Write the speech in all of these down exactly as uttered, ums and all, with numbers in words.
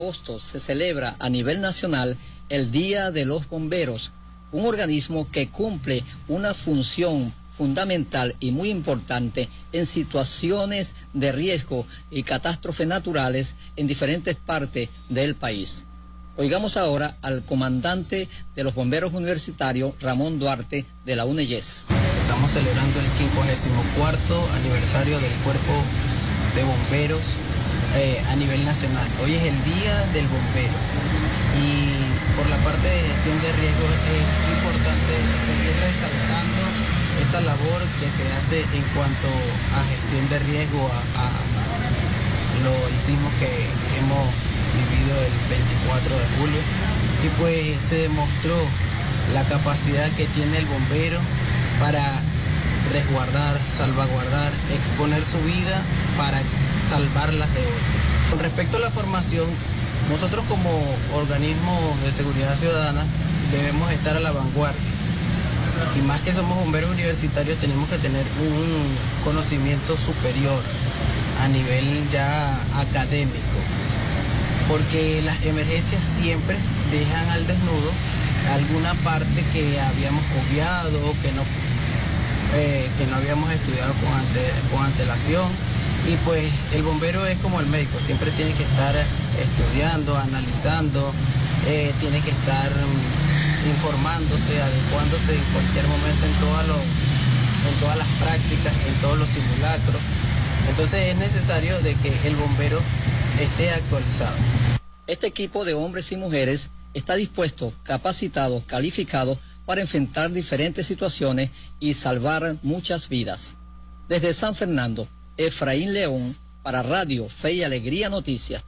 agosto se celebra a nivel nacional el Día de los Bomberos, un organismo que cumple una función fundamental y muy importante en situaciones de riesgo y catástrofes naturales en diferentes partes del país. Oigamos ahora al comandante de los bomberos universitarios, Ramón Duarte, de la UNEYES. Estamos celebrando el quincuagésimo cuarto aniversario del Cuerpo de Bomberos eh, a nivel nacional. Hoy es el Día del Bombero y por la parte de gestión de riesgo es importante seguir resaltando esa labor que se hace en cuanto a gestión de riesgo, a, a lo hicimos que hemos vivido el veinticuatro de julio y pues se demostró la capacidad que tiene el bombero para resguardar, salvaguardar, exponer su vida para salvarlas de otros. Con respecto a la formación, nosotros como organismo de seguridad ciudadana debemos estar a la vanguardia. Y más que somos bomberos universitarios, tenemos que tener un conocimiento superior a nivel ya académico, porque las emergencias siempre dejan al desnudo alguna parte que habíamos obviado, que no, eh, que no habíamos estudiado con, ante, con antelación. Y pues el bombero es como el médico, siempre tiene que estar estudiando, analizando, eh, tiene que estar informándose, adecuándose en cualquier momento en, toda lo, en todas las prácticas, en todos los simulacros. Entonces es necesario de que el bombero esté actualizado. Este equipo de hombres y mujeres está dispuesto, capacitado, calificado para enfrentar diferentes situaciones y salvar muchas vidas. Desde San Fernando, Efraín León, para Radio Fe y Alegría Noticias.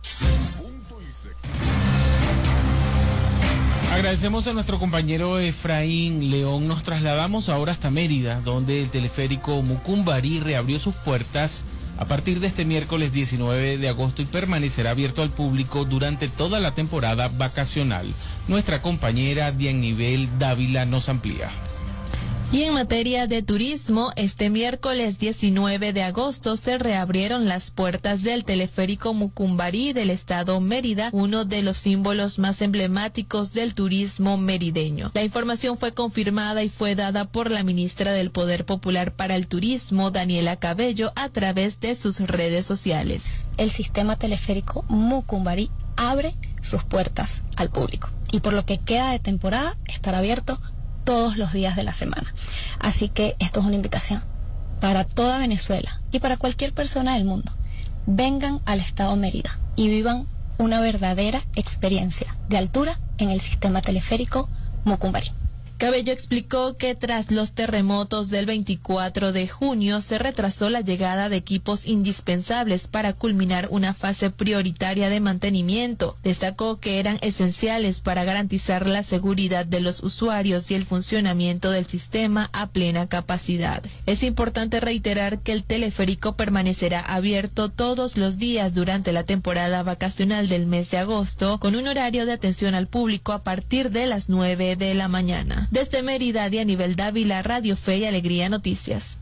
Agradecemos a nuestro compañero Efraín León. Nos trasladamos ahora hasta Mérida, donde el teleférico Mucumbarí reabrió sus puertas a partir de este miércoles diecinueve de agosto y permanecerá abierto al público durante toda la temporada vacacional. Nuestra compañera Dianibel Dávila nos amplía. Y en materia de turismo, este miércoles diecinueve de agosto se reabrieron las puertas del teleférico Mucumbarí del estado Mérida, uno de los símbolos más emblemáticos del turismo merideño. La información fue confirmada y fue dada por la ministra del Poder Popular para el Turismo, Daniela Cabello, a través de sus redes sociales. El sistema teleférico Mucumbarí abre sus puertas al público y por lo que queda de temporada estará abierto todos los días de la semana. Así que esto es una invitación para toda Venezuela y para cualquier persona del mundo. Vengan al estado Mérida y vivan una verdadera experiencia de altura en el sistema teleférico Mucumbarí. Cabello explicó que tras los terremotos del veinticuatro de junio se retrasó la llegada de equipos indispensables para culminar una fase prioritaria de mantenimiento. Destacó que eran esenciales para garantizar la seguridad de los usuarios y el funcionamiento del sistema a plena capacidad. Es importante reiterar que el teleférico permanecerá abierto todos los días durante la temporada vacacional del mes de agosto, con un horario de atención al público a partir de las nueve de la mañana. Desde Mérida, Dianibel Dávila, Radio Fe y Alegría Noticias.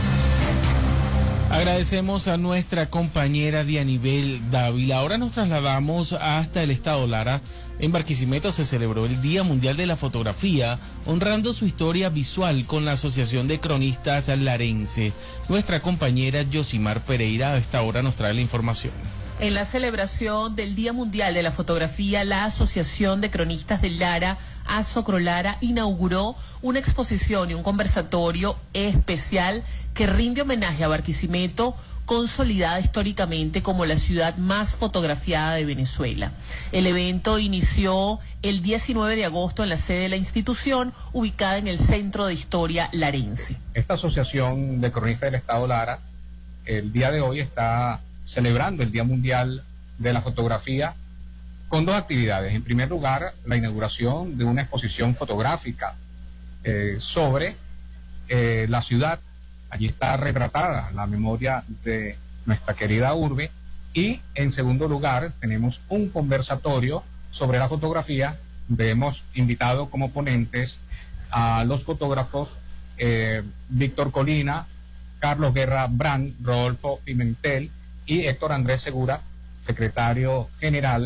Agradecemos a nuestra compañera Dianibel Dávila. Ahora nos trasladamos hasta el estado Lara. En Barquisimeto se celebró el Día Mundial de la Fotografía, honrando su historia visual con la Asociación de Cronistas Larense. Nuestra compañera Yosimar Pereira a esta hora nos trae la información. En la celebración del Día Mundial de la Fotografía, la Asociación de Cronistas de Lara, Asocrolara, inauguró una exposición y un conversatorio especial que rinde homenaje a Barquisimeto, consolidada históricamente como la ciudad más fotografiada de Venezuela. El evento inició el diecinueve de agosto en la sede de la institución, ubicada en el Centro de Historia Larense. Esta Asociación de Cronistas del Estado Lara, el día de hoy está celebrando el Día Mundial de la Fotografía con dos actividades. En primer lugar, la inauguración de una exposición fotográfica eh, sobre eh, la ciudad. Allí está retratada la memoria de nuestra querida urbe. Y en segundo lugar, tenemos un conversatorio sobre la fotografía. Hemos invitado como ponentes a los fotógrafos eh, Víctor Colina, Carlos Guerra Brand, Rodolfo Pimentel y Héctor Andrés Segura, secretario general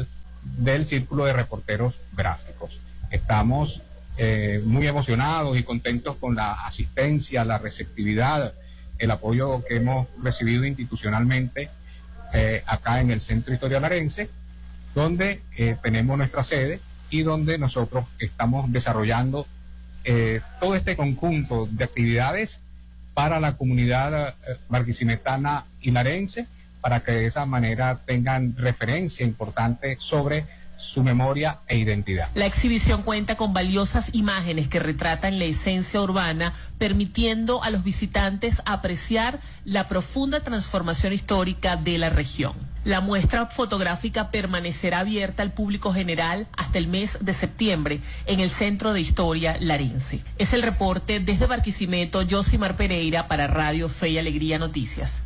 del Círculo de Reporteros Gráficos. Estamos eh, muy emocionados y contentos con la asistencia, la receptividad, el apoyo que hemos recibido institucionalmente eh, acá en el Centro Historia Larense, donde eh, tenemos nuestra sede y donde nosotros estamos desarrollando eh, todo este conjunto de actividades para la comunidad eh, barquisimetana y larense, para que de esa manera tengan referencia importante sobre su memoria e identidad. La exhibición cuenta con valiosas imágenes que retratan la esencia urbana, permitiendo a los visitantes apreciar la profunda transformación histórica de la región. La muestra fotográfica permanecerá abierta al público general hasta el mes de septiembre en el Centro de Historia Larense. Es el reporte desde Barquisimeto, Yosimar Pereira para Radio Fe y Alegría Noticias.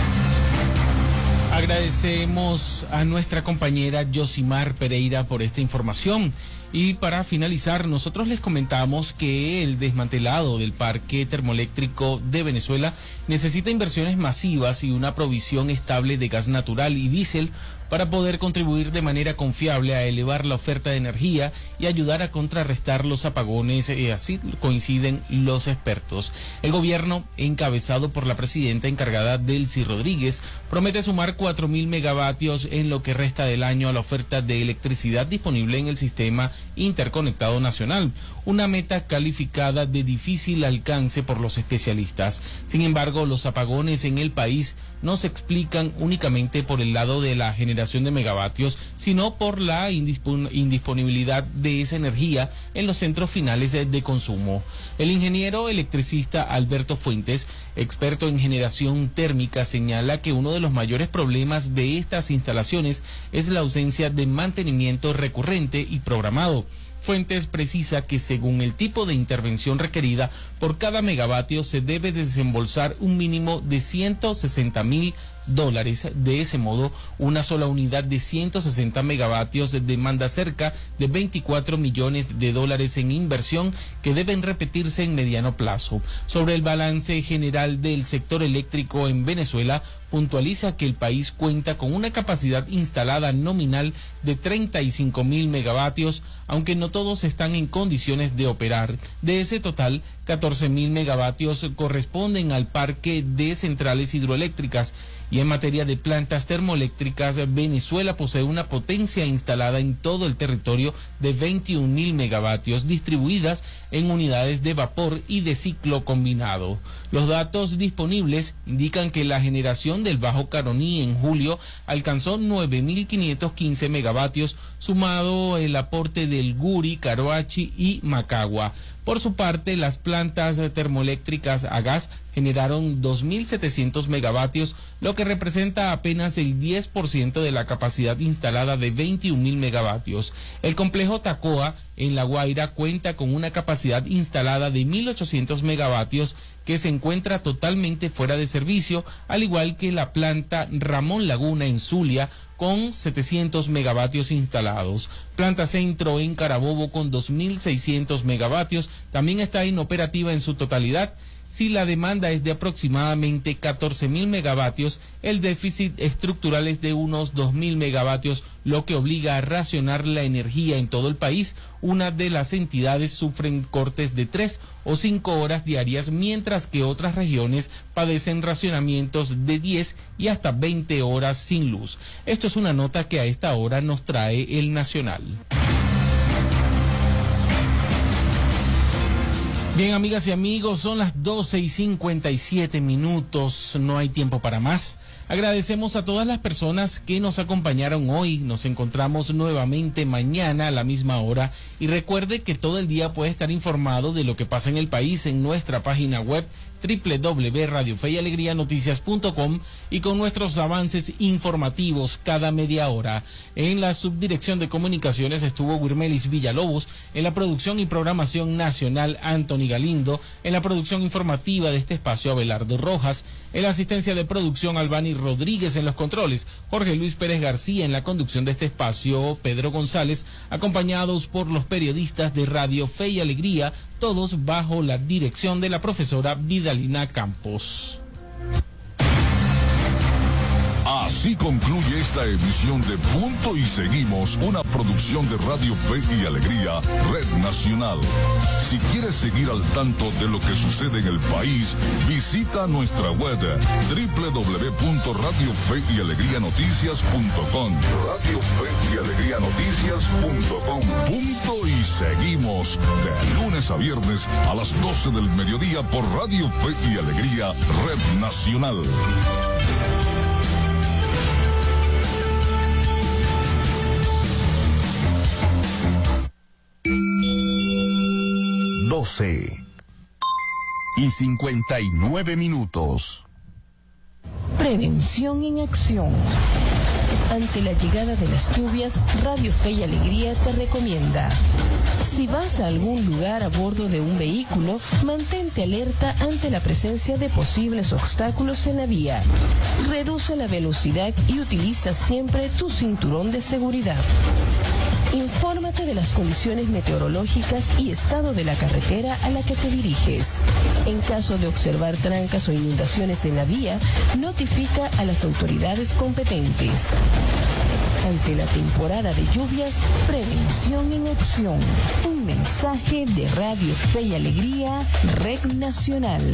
Agradecemos a nuestra compañera Yosimar Pereira por esta información. Y para finalizar, nosotros les comentamos que el desmantelado del parque termoeléctrico de Venezuela necesita inversiones masivas y una provisión estable de gas natural y diésel para poder contribuir de manera confiable a elevar la oferta de energía y ayudar a contrarrestar los apagones, eh, así coinciden los expertos. El gobierno, encabezado por la presidenta encargada Delcy Rodríguez, promete sumar cuatro mil megavatios en lo que resta del año a la oferta de electricidad disponible en el sistema interconectado nacional, una meta calificada de difícil alcance por los especialistas. Sin embargo, los apagones en el país no se explican únicamente por el lado de la generación de megavatios, sino por la indispon- indisponibilidad de esa energía en los centros finales de, de consumo. El ingeniero electricista Alberto Fuentes, experto en generación térmica, señala que uno de los mayores problemas de estas instalaciones es la ausencia de mantenimiento recurrente y programado. Fuentes precisa que según el tipo de intervención requerida por cada megavatio se debe desembolsar un mínimo de ciento sesenta mil dólares. De ese modo, una sola unidad de ciento sesenta megavatios demanda cerca de veinticuatro millones de dólares en inversión que deben repetirse en mediano plazo. Sobre el balance general del sector eléctrico en Venezuela, puntualiza que el país cuenta con una capacidad instalada nominal de treinta y cinco mil megavatios, aunque no todos están en condiciones de operar. De ese total, catorce mil megavatios corresponden al parque de centrales hidroeléctricas. Y en materia de plantas termoeléctricas, Venezuela posee una potencia instalada en todo el territorio de veintiún mil megavatios, distribuidas en unidades de vapor y de ciclo combinado. Los datos disponibles indican que la generación del Bajo Caroní en julio alcanzó nueve mil quinientos quince megavatios, sumado el aporte del Guri, Caroachi y Macagua. Por su parte, las plantas termoeléctricas a gas generaron dos mil setecientos megavatios, lo que representa apenas el diez por ciento de la capacidad instalada de veintiún mil megavatios. El complejo Tacoa en La Guaira cuenta con una capacidad instalada de mil ochocientos megavatios que se encuentra totalmente fuera de servicio, al igual que la planta Ramón Laguna en Zulia, con setecientos megavatios instalados. Planta Centro en Carabobo con dos mil seiscientos megavatios también está inoperativa en su totalidad. Si la demanda es de aproximadamente catorce mil megavatios, el déficit estructural es de unos dos mil megavatios, lo que obliga a racionar la energía en todo el país. Una de las entidades sufren cortes de tres o cinco horas diarias, mientras que otras regiones padecen racionamientos de diez y hasta veinte horas sin luz. Esto es una nota que a esta hora nos trae El Nacional. Bien, amigas y amigos, son las doce y cincuenta y siete minutos, no hay tiempo para más. Agradecemos a todas las personas que nos acompañaron hoy. Nos encontramos nuevamente mañana a la misma hora y recuerde que todo el día puede estar informado de lo que pasa en el país en nuestra página web doble u doble u doble u punto radio fe y alegría noticias punto com y con nuestros avances informativos cada media hora. En la subdirección de comunicaciones estuvo Wirmelis Villalobos, en la producción y programación nacional Anthony Galindo, en la producción informativa de este espacio Abelardo Rojas, en la asistencia de producción Albani Rodríguez, en los controles Jorge Luis Pérez García, en la conducción de este espacio Pedro González, acompañados por los periodistas de Radio Fe y Alegría, todos bajo la dirección de la profesora Vidalina Campos. Hasta Así concluye esta emisión de Punto y Seguimos, una producción de Radio Fe y Alegría, Red Nacional. Si quieres seguir al tanto de lo que sucede en el país, visita nuestra web doble u doble u doble u punto radio fe y alegría noticias punto com. Radio Fe y Alegría Noticias punto com. Punto y Seguimos, de lunes a viernes a las doce del mediodía por Radio Fe y Alegría, Red Nacional. doce y cincuenta y nueve minutos. Prevención en acción. Ante la llegada de las lluvias, Radio Fe y Alegría te recomienda: si vas a algún lugar a bordo de un vehículo, mantente alerta ante la presencia de posibles obstáculos en la vía. Reduce la velocidad y utiliza siempre tu cinturón de seguridad. Infórmate de las condiciones meteorológicas y estado de la carretera a la que te diriges. En caso de observar trancas o inundaciones en la vía, notifica a las autoridades competentes. Ante la temporada de lluvias, prevención en acción. Un mensaje de Radio Fe y Alegría, Red Nacional.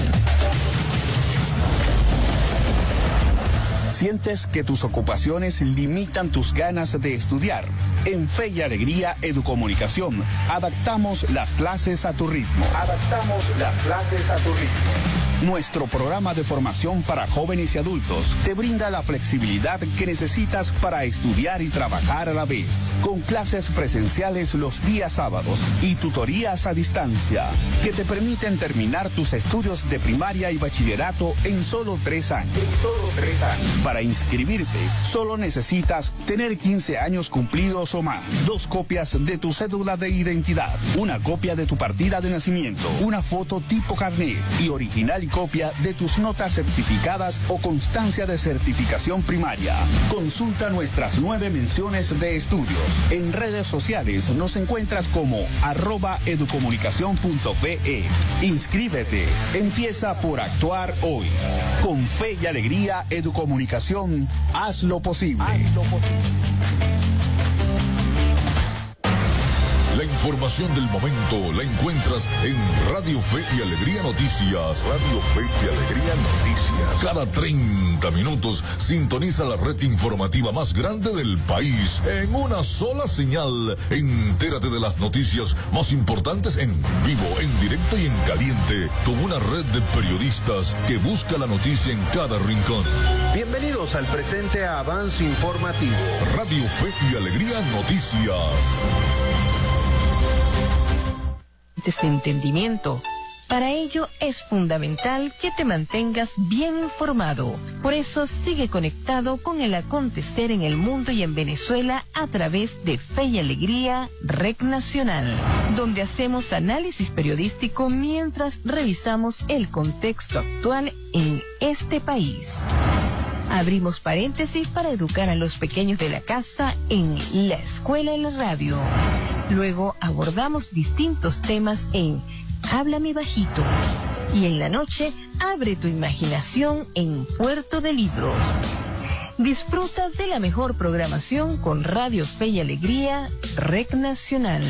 ¿Sientes que tus ocupaciones limitan tus ganas de estudiar? En Fe y Alegría Educomunicación, adaptamos las clases a tu ritmo. Adaptamos las clases a tu ritmo. Nuestro programa de formación para jóvenes y adultos te brinda la flexibilidad que necesitas para estudiar y trabajar a la vez. Con clases presenciales los días sábados y tutorías a distancia que te permiten terminar tus estudios de primaria y bachillerato en solo tres años. En solo tres años. Para inscribirte, solo necesitas tener quince años cumplidos o más, dos copias de tu cédula de identidad, una copia de tu partida de nacimiento, una foto tipo carnet y original y copia de tus notas certificadas o constancia de certificación primaria. Consulta nuestras nueve menciones de estudios. En redes sociales nos encuentras como arroba educomunicación punto fe. Inscríbete. Empieza por actuar hoy. Con Fe y Alegría Educomunicación, haz lo posible. Haz lo posible. La información del momento la encuentras en Radio Fe y Alegría Noticias. Radio Fe y Alegría Noticias. Cada treinta minutos sintoniza la red informativa más grande del país en una sola señal. Entérate de las noticias más importantes en vivo, en directo y en caliente, con una red de periodistas que busca la noticia en cada rincón. Bienvenidos al presente avance informativo. Radio Fe y Alegría Noticias. De entendimiento. Para ello es fundamental que te mantengas bien informado. Por eso sigue conectado con el acontecer en el mundo y en Venezuela a través de Fe y Alegría, Red Nacional, donde hacemos análisis periodístico mientras revisamos el contexto actual en este país. Abrimos paréntesis para educar a los pequeños de la casa en La Escuela en la Radio. Luego abordamos distintos temas en Háblame Bajito. Y en la noche, abre tu imaginación en Puerto de Libros. Disfruta de la mejor programación con Radio Fe y Alegría, Red Nacional.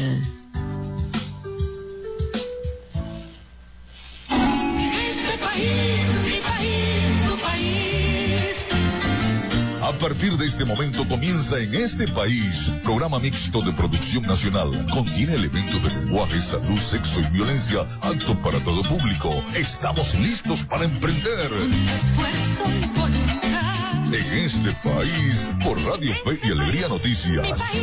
Este país, mi país, tu país. A partir de este momento comienza En Este País, programa mixto de producción nacional. Contiene elementos de lenguaje, salud, sexo y violencia, apto para todo público. Estamos listos para emprender. Esfuerzo y voluntad. En Este País, por Radio Fe y Alegría Noticias.